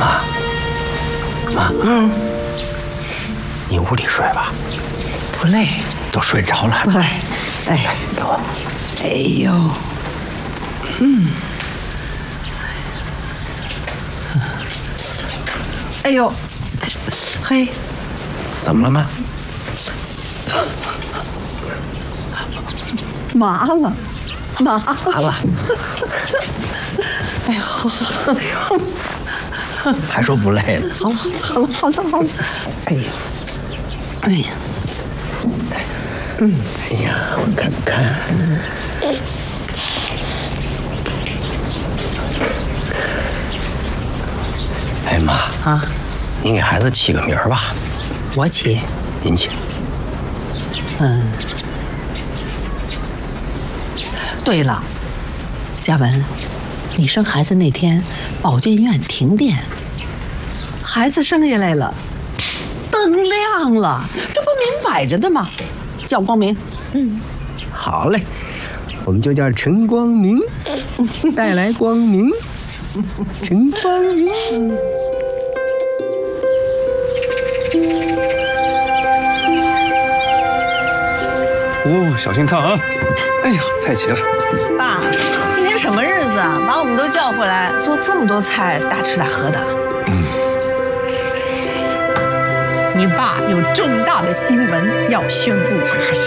妈，你屋里睡吧， 不累， 都睡着了。 不累。哎， 给我。 哎呦，哎呦，嘿， 怎么了妈？ 麻了，麻了。哎呦， 还说不累了？ 好了。哎呀，哎呀， 哎呀，我看看。哎妈啊， 您给孩子起个名儿吧。 我起。 您起。 对了，嘉文，你生孩子那天，保健院停电，孩子生下来了，灯亮了，这不明摆着的吗？叫光明。 好嘞，我们就叫陈光明，带来光明，陈光明。 哦，小心烫啊！哎呀，菜齐了。 爸，今天什么日子啊？把我们都叫回来，做这么多菜，大吃大喝的。 你爸有重大的新闻要宣布。